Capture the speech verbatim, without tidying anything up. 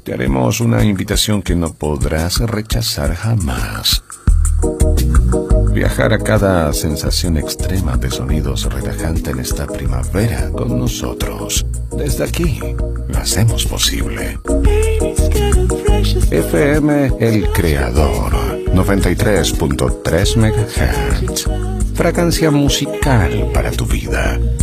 te haremos una invitación que no podrás rechazar jamás. Viajar a cada sensación extrema de sonidos relajante en esta primavera con nosotros. Desde aquí, lo hacemos posible. F M El Creador, noventa y tres punto tres megahertz. Fragancia musical para tu vida.